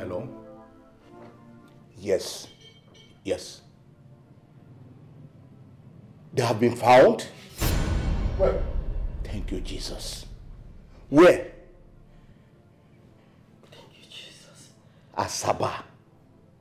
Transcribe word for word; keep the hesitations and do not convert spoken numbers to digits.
Hello? Yes. Yes. They have been found? Where? Thank you, Jesus. Where? Thank you, Jesus. Asaba.